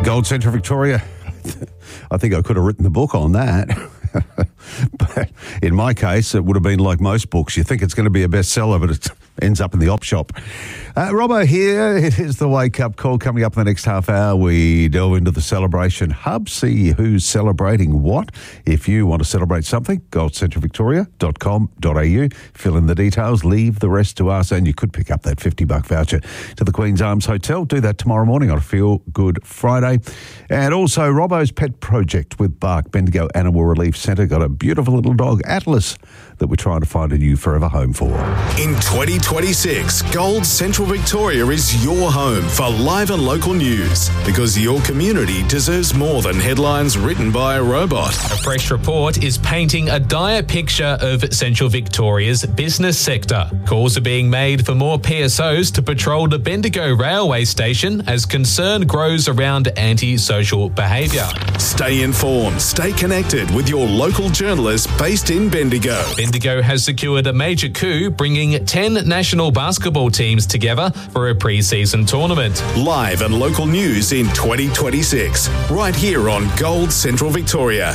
Gold Central Victoria. I think I could have written the book on that. But in my case, it would have been like most books. You think it's going to be a bestseller, but it ends up in the op shop. Robbo here. It is the Wake Up Call. Coming up in the next half hour, we delve into the celebration hub, see who's celebrating what. If you want to celebrate something, goldcentralvictoria.com.au. Fill in the details, leave the rest to us, and you could pick up that $50 voucher to the Queen's Arms Hotel. Do that tomorrow morning on a Feel Good Friday. And also, Robbo's Pet Project with Bark Bendigo Animal Relief Centre got a beautiful little dog, Atlas, that we're trying to find a new forever home for. In 2026, Gold Central Victoria is your home for live and local news, because your community deserves more than headlines written by a robot. A fresh report is painting a dire picture of Central Victoria's business sector. Calls are being made for more PSOs to patrol the Bendigo railway station as concern grows around anti-social behaviour. Stay informed, stay connected with your local journalists based in Bendigo. Bendigo has secured a major coup, bringing 10 national basketball teams together for a pre-season tournament. Live and local news in 2026, right here on Gold Central Victoria.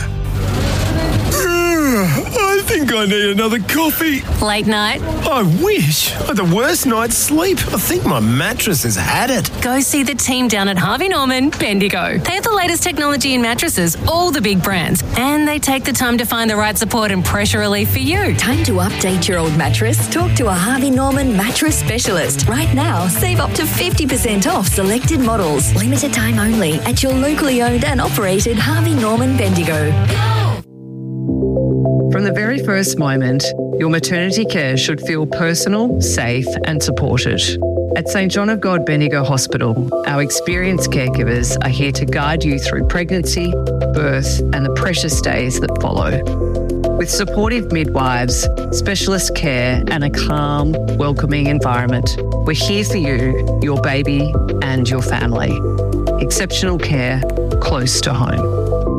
I think I need another coffee. Late night? I wish. I had the worst night's sleep. I think my mattress has had it. Go see the team down at Harvey Norman, Bendigo. They have the latest technology in mattresses, all the big brands, and they take the time to find the right support and pressure relief for you. Time to update your old mattress? Talk to a Harvey Norman mattress specialist. Right now, save up to 50% off selected models. Limited time only at your locally owned and operated Harvey Norman Bendigo. From the very first moment, your maternity care should feel personal, safe and supported. At St John of God Bendigo Hospital, our experienced caregivers are here to guide you through pregnancy, birth and the precious days that follow. With supportive midwives, specialist care and a calm, welcoming environment, we're here for you, your baby and your family. Exceptional care close to home.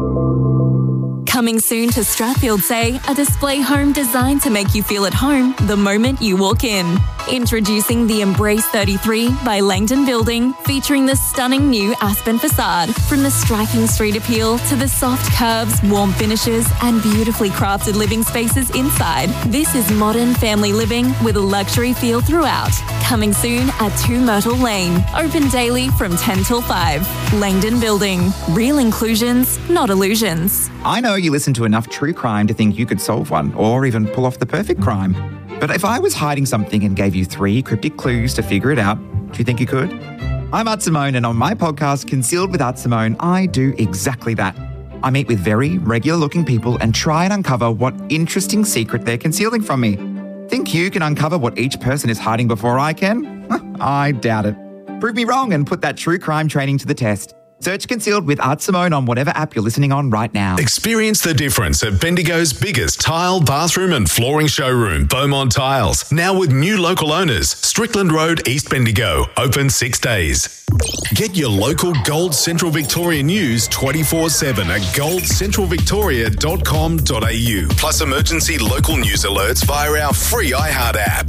Coming soon to Strathfield Say, a display home designed to make you feel at home the moment you walk in. Introducing the Embrace 33 by Langdon Building, featuring the stunning new Aspen facade. From the striking street appeal to the soft curves, warm finishes and beautifully crafted living spaces inside. This is modern family living with a luxury feel throughout. Coming soon at 2 Myrtle Lane. Open daily from 10 till 5. Langdon Building. Real inclusions, not illusions. I know you listen to enough true crime to think you could solve one or even pull off the perfect crime. But if I was hiding something and gave you 3 cryptic clues to figure it out, do you think you could? I'm Art Simone, and on my podcast, Concealed with Art Simone, I do exactly that. I meet with very regular-looking people and try and uncover what interesting secret they're concealing from me. Think you can uncover what each person is hiding before I can? I doubt it. Prove me wrong and put that true crime training to the test. Search Concealed with Art Simone on whatever app you're listening on right now. Experience the difference at Bendigo's biggest tile, bathroom and flooring showroom, Beaumont Tiles. Now with new local owners, Strickland Road, East Bendigo. Open 6 days. Get your local Gold Central Victoria news 24/7 at goldcentralvictoria.com.au. Plus emergency local news alerts via our free iHeart app.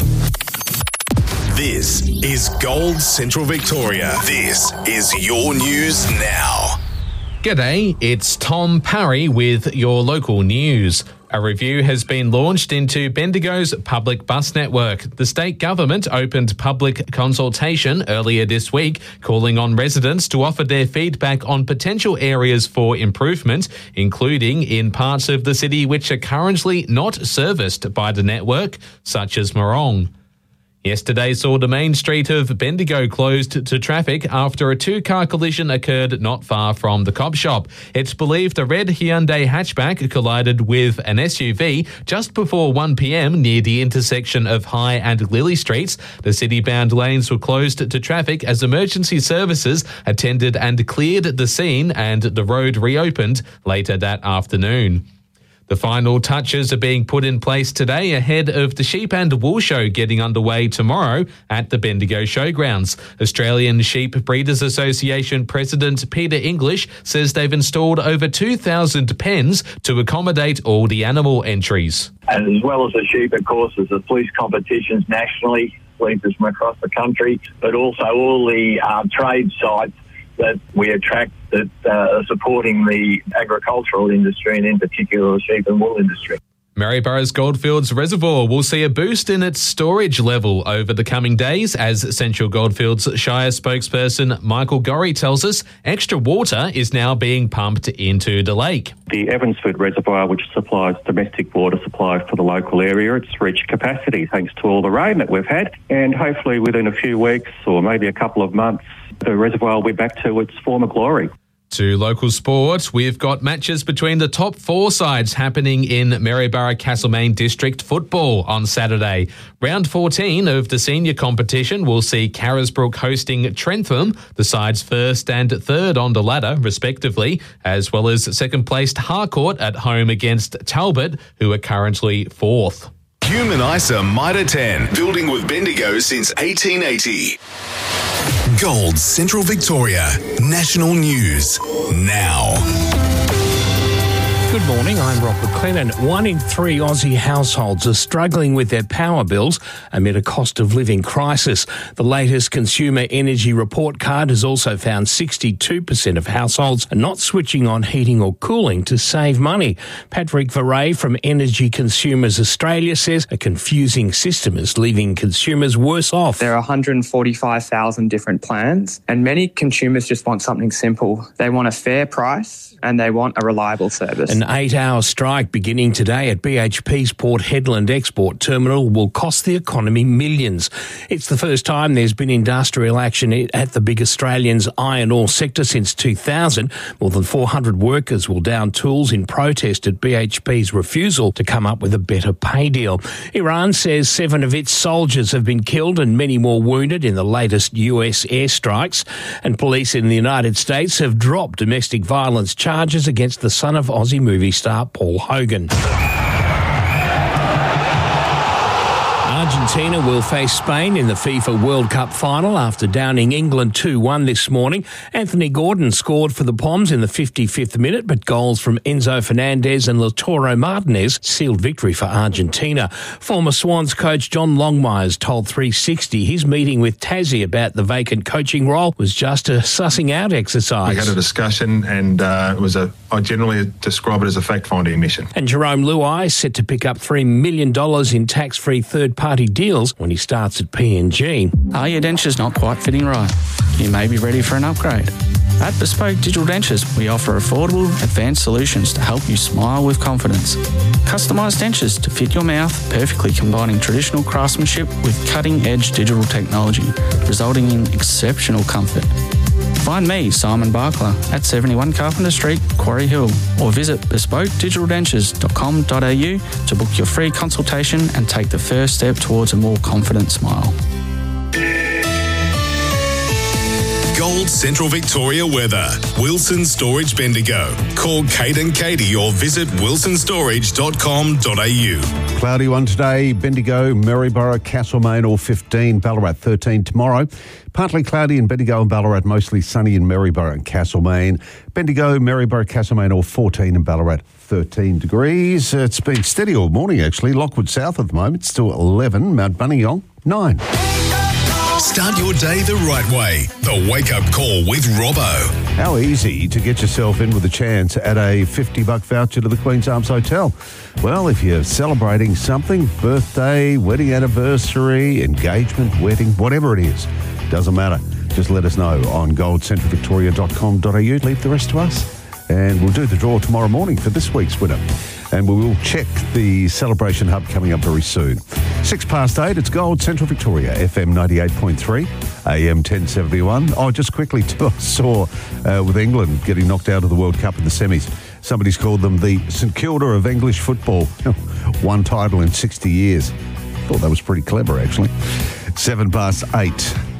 This is Gold Central Victoria. This is your news now. G'day, it's Tom Parry with your local news. A review has been launched into Bendigo's public bus network. The state government opened public consultation earlier this week, calling on residents to offer their feedback on potential areas for improvement, including in parts of the city which are currently not serviced by the network, such as Morong. Yesterday saw the main street of Bendigo closed to traffic after a 2-car collision occurred not far from the Cobb Shop. It's believed a red Hyundai hatchback collided with an SUV just before 1 p.m. near the intersection of High and Lily Streets. The city-bound lanes were closed to traffic as emergency services attended and cleared the scene, and the road reopened later that afternoon. The final touches are being put in place today ahead of the Sheep and Wool Show getting underway tomorrow at the Bendigo Showgrounds. Australian Sheep Breeders Association President Peter English says they've installed over 2,000 pens to accommodate all the animal entries. And as well as the sheep, of course, there's the police competitions nationally, leaders from across the country, but also all the trade sites that we attract that are supporting the agricultural industry and in particular the sheep and wool industry. Maryboro's Goldfields Reservoir will see a boost in its storage level over the coming days, as Central Goldfields Shire spokesperson Michael Gorry tells us extra water is now being pumped into the lake. The Evansford Reservoir, which supplies domestic water supply for the local area, it's reached capacity thanks to all the rain that we've had, and hopefully within a few weeks or maybe a couple of months, the reservoir will be back to its former glory. To local sport, we've got matches between the top 4 sides happening in Maryborough Castlemaine District Football on Saturday. Round 14 of the senior competition will see Carisbrook hosting Trentham, the sides first and third on the ladder, respectively, as well as second-placed Harcourt at home against Talbot, who are currently 4th. Human ISA Mitre 10, building with Bendigo since 1880. Gold Central Victoria, national news now. Good morning, I'm Rob McLennan. 1 in 3 Aussie households are struggling with their power bills amid a cost of living crisis. The latest Consumer Energy Report Card has also found 62% of households are not switching on heating or cooling to save money. Patrick Varay from Energy Consumers Australia says a confusing system is leaving consumers worse off. There are 145,000 different plans, and many consumers just want something simple. They want a fair price and they want a reliable service. An 8-hour strike beginning today at BHP's Port Hedland Export Terminal will cost the economy millions. It's the first time there's been industrial action at the big Australian's iron ore sector since 2000. More than 400 workers will down tools in protest at BHP's refusal to come up with a better pay deal. Iran says 7 of its soldiers have been killed and many more wounded in the latest US airstrikes. And police in the United States have dropped domestic violence charges against the son of Aussie movie star Paul Hogan. Argentina will face Spain in the FIFA World Cup final after downing England 2-1 this morning. Anthony Gordon scored for the Poms in the 55th minute, but goals from Enzo Fernandez and Lautaro Martinez sealed victory for Argentina. Former Swans coach John Longmires told 360 his meeting with Tassie about the vacant coaching role was just a sussing out exercise. We had a discussion and I generally describe it as a fact-finding mission. And Jerome Luai is set to pick up $3 million in tax-free third-party deals when he starts at PNG. Are your dentures not quite fitting right? You may be ready for an upgrade. At Bespoke Digital Dentures, we offer affordable, advanced solutions to help you smile with confidence. Customised dentures to fit your mouth, perfectly combining traditional craftsmanship with cutting-edge digital technology, resulting in exceptional comfort. Find me, Simon Barkler, at 71 Carpenter Street, Quarry Hill, or visit bespokedigitaldentures.com.au to book your free consultation and take the first step towards a more confident smile. Gold Central Victoria weather. Wilson Storage Bendigo. Call Kate and Katie or visit wilsonstorage.com.au. Cloudy one today, Bendigo, Maryborough, Castlemaine all 15, Ballarat 13 tomorrow. Partly cloudy in Bendigo and Ballarat, mostly sunny in Maryborough and Castlemaine. Bendigo, Maryborough, Castlemaine all 14 and Ballarat 13 degrees. It's been steady all morning actually. Lockwood South at the moment, still 11. Mount Buninyong, 9. Start your day the right way. The Wake Up Call with Robbo. How easy to get yourself in with a chance at a $50 voucher to the Queen's Arms Hotel. Well, if you're celebrating something, birthday, wedding anniversary, engagement, wedding, whatever it is, doesn't matter. Just let us know on goldcentralvictoria.com.au. Leave the rest to us. And we'll do the draw tomorrow morning for this week's winner. And we will check the Celebration Hub coming up very soon. 8:06, it's Gold Central Victoria, FM 98.3, AM 1071. Oh, just quickly too, I saw with England getting knocked out of the World Cup in the semis, somebody's called them the St Kilda of English football. One title in 60 years. Thought that was pretty clever, actually. 8:07.